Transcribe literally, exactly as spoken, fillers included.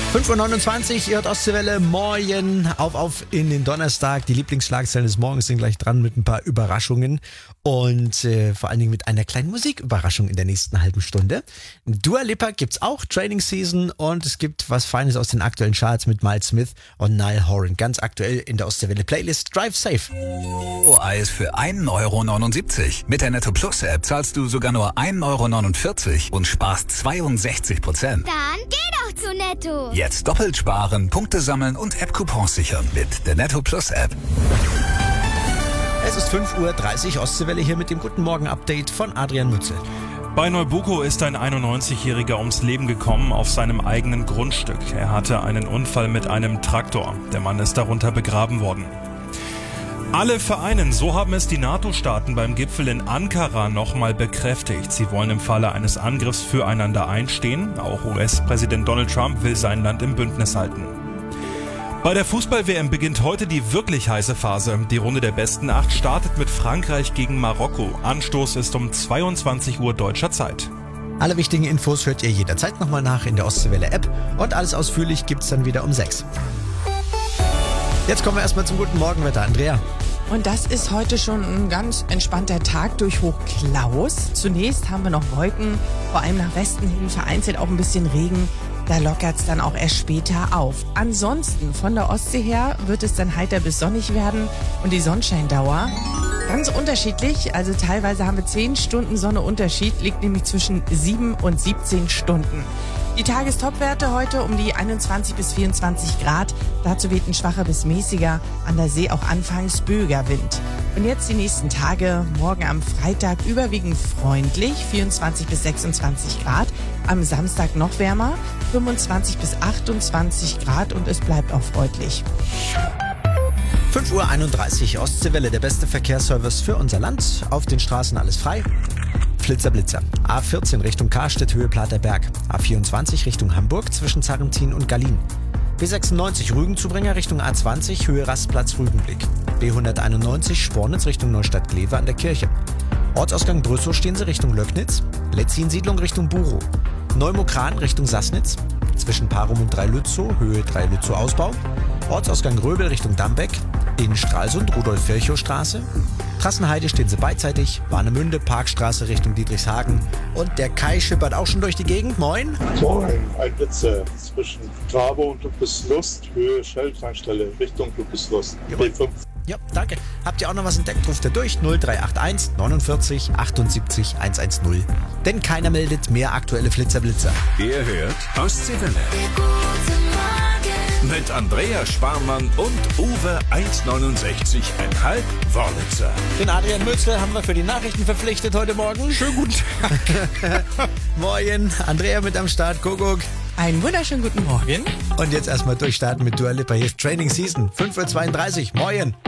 fünf Uhr neunundzwanzig, ihr hört Ostseewelle, morgen auf auf in den Donnerstag. Die Lieblingsschlagzeilen des Morgens sind gleich dran mit ein paar Überraschungen und äh, vor allen Dingen mit einer kleinen Musiküberraschung in der nächsten halben Stunde. Dua Lipa gibt's auch, Training Season, und es gibt was Feines aus den aktuellen Charts mit Miles Smith und Niall Horan. Ganz aktuell in der Ostseewelle Playlist Drive Safe. Eis für ein Euro neunundsiebzig. Mit der Netto Plus App zahlst du sogar nur ein Euro neunundvierzig und sparst zweiundsechzig Prozent. Dann geh doch zu Netto. Jetzt doppelt sparen, Punkte sammeln und App-Coupons sichern mit der Netto Plus App. Es ist fünf Uhr dreißig, Ostseewelle hier mit dem Guten Morgen-Update von Adrian Mützel. Bei Neubuko ist ein einundneunzigjähriger ums Leben gekommen auf seinem eigenen Grundstück. Er hatte einen Unfall mit einem Traktor. Der Mann ist darunter begraben worden. Alle vereinen, so haben es die NATO-Staaten beim Gipfel in Ankara nochmal bekräftigt. Sie wollen im Falle eines Angriffs füreinander einstehen. Auch U S-Präsident Donald Trump will sein Land im Bündnis halten. Bei der Fußball-W M beginnt heute die wirklich heiße Phase. Die Runde der besten acht startet mit Frankreich gegen Marokko. Anstoß ist um zweiundzwanzig Uhr deutscher Zeit. Alle wichtigen Infos hört ihr jederzeit nochmal nach in der Ostseewelle-App und alles ausführlich gibt's dann wieder um sechs. Jetzt kommen wir erstmal zum guten Morgenwetter. Andrea. Und das ist heute schon ein ganz entspannter Tag durch Hochklaus. Zunächst haben wir noch Wolken, vor allem nach Westen hin vereinzelt auch ein bisschen Regen. Da lockert's dann auch erst später auf. Ansonsten von der Ostsee her wird es dann heiter bis sonnig werden und die Sonnenscheindauer ganz unterschiedlich. Also teilweise haben wir zehn Stunden Sonne-Unterschied, liegt nämlich zwischen sieben und siebzehn Stunden. Die Tagestopwerte heute um die einundzwanzig bis vierundzwanzig Grad. Dazu weht ein schwacher bis mäßiger, an der See auch anfangs böiger Wind. Und jetzt die nächsten Tage, morgen am Freitag überwiegend freundlich, vierundzwanzig bis sechsundzwanzig Grad. Am Samstag noch wärmer, fünfundzwanzig bis achtundzwanzig Grad, und es bleibt auch freundlich. fünf Uhr einunddreißig, Ostseewelle, der beste Verkehrsservice für unser Land. Auf den Straßen alles frei. Flitzer, Blitzer. A vierzehn Richtung Karstedt, Höhe Platerberg. A vierundzwanzig Richtung Hamburg zwischen Zarrentin und Gallien. B sechsundneunzig Rügenzubringer Richtung A zwanzig, Höhe Rastplatz Rügenblick. B hunderteinundneunzig Spornitz Richtung Neustadt-Glewe an der Kirche. Ortsausgang Brüssow stehen sie Richtung Löcknitz. Letzin-Siedlung Richtung Burow. Neumokran Richtung Sassnitz. Zwischen Parum und Dreilützow, Höhe Dreilützow Ausbau. Ortsausgang Röbel Richtung Dambeck. In Stralsund Rudolf-Virchow-Straße. Trassenheide stehen sie beidseitig. Warnemünde Parkstraße Richtung Dietrichshagen. Und der Kai schippert auch schon durch die Gegend. Moin. Moin, ein Blitzer zwischen Trabo und Ludwigslust, Höhe Shell-Tankstelle Richtung Ludwigslust. B fünf. Ja, danke. Habt ihr auch noch was entdeckt? Ruft ihr durch null drei acht eins neunundvierzig achtundsiebzig hundertzehn. Denn keiner meldet mehr aktuelle Flitzerblitzer. Ihr hört Ostseewelle. Mit Andrea Sparmann und Uwe eins neunundsechzig Komma fünf Wörlitzer. Den Adrian Mützel haben wir für die Nachrichten verpflichtet heute Morgen. Schönen guten Tag. Moin, Andrea mit am Start, Kuckuck. Einen wunderschönen guten Morgen. Und jetzt erstmal durchstarten mit Dua Lipa. Hier ist Training Season, fünf Uhr zweiunddreißig. Moin.